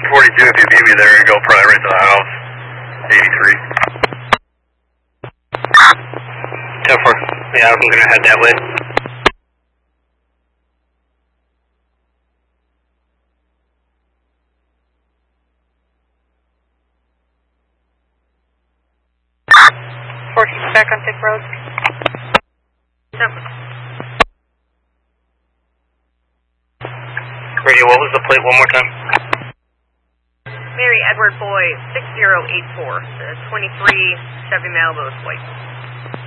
42, if you meet me there, go probably right to the house. 83. 10-4. Yeah, I'm gonna head that way. Back on Thick Road. Radio, what was the plate one more time? Mary Edward Boy 6084, the 23 Chevy Malibu is white.